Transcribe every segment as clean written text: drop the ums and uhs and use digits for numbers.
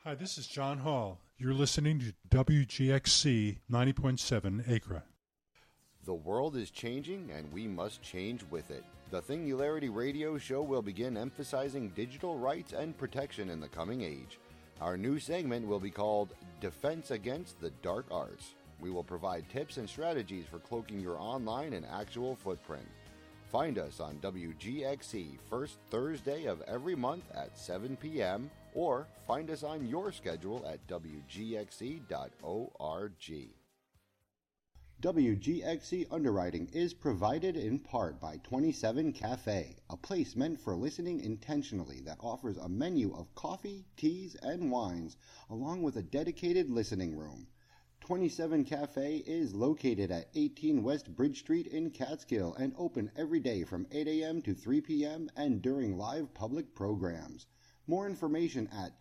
Hi, this is John Hall. You're listening to WGXC 90.7 Acra. The world is changing, and we must change with it. The Thingularity Radio Show will begin emphasizing digital rights and protection in the coming age. Our new segment will be called Defense Against the Dark Arts. We will provide tips and strategies for cloaking your online and actual footprint. Find us on WGXC first Thursday of every month at 7 p.m. or find us on your schedule at WGXC.org. WGXC underwriting is provided in part by 27 Cafe, a place meant for listening intentionally that offers a menu of coffee, teas, and wines, along with a dedicated listening room. 27 Cafe is located at 18 West Bridge Street in Catskill and open every day from 8 a.m. to 3 p.m. and during live public programs. More information at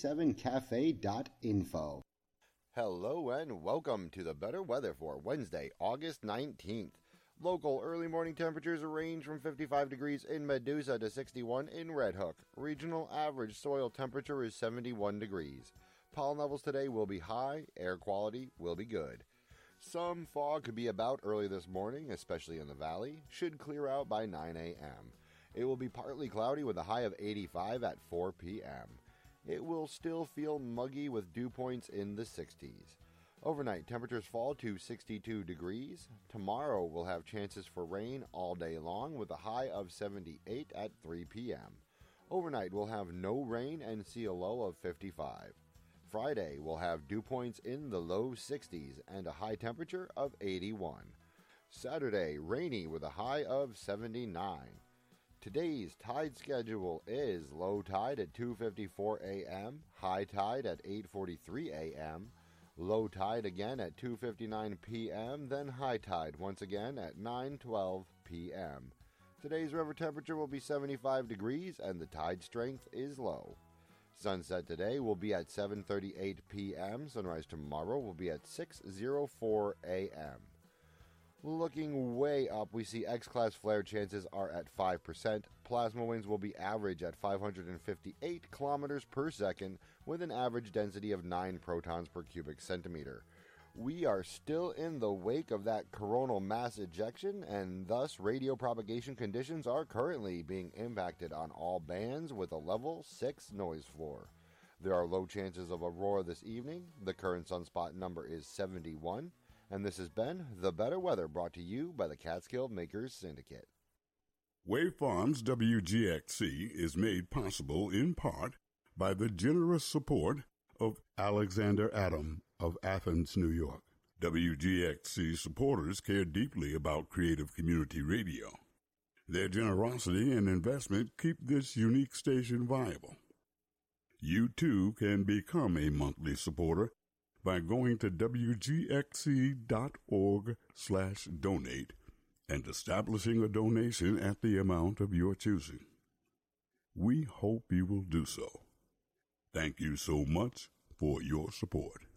27cafe.info. Hello and welcome to the better weather for Wednesday, August 19th. Local early morning temperatures range from 55 degrees in Medusa to 61 in Red Hook. Regional average soil temperature is 71 degrees. Pollen levels today will be high, air quality will be good. Some fog could be about early this morning, especially in the valley. Should clear out by 9 a.m. It will be partly cloudy with a high of 85 at 4 p.m. It will still feel muggy with dew points in the 60s. Overnight, temperatures fall to 62 degrees. Tomorrow we'll have chances for rain all day long with a high of 78 at 3 p.m. Overnight we'll have no rain and see a low of 55. Friday we'll have dew points in the low 60s and a high temperature of 81. Saturday, rainy with a high of 79. Today's tide schedule is low tide at 2:54 a.m., high tide at 8:43 a.m., low tide again at 2:59 p.m., then high tide once again at 9:12 p.m. Today's river temperature will be 75 degrees and the tide strength is low. Sunset today will be at 7:38 p.m. Sunrise tomorrow will be at 6:04 a.m. Looking way up, we see X-class flare chances are at 5%. Plasma winds will be average at 558 kilometers per second with an average density of 9 protons per cubic centimeter. We are still in the wake of that coronal mass ejection, and thus radio propagation conditions are currently being impacted on all bands with a level 6 noise floor. There are low chances of aurora this evening. The current sunspot number is 71. And this has been The Better Weather, brought to you by the Catskill Makers Syndicate. Wave Farms WGXC is made possible in part by the generous support of Alexander Adam of Athens, New York. WGXC supporters care deeply about creative community radio. Their generosity and investment keep this unique station viable. You too can become a monthly supporter by going to wgxc.org/donate and establishing a donation at the amount of your choosing. We hope you will do so. Thank you so much for your support.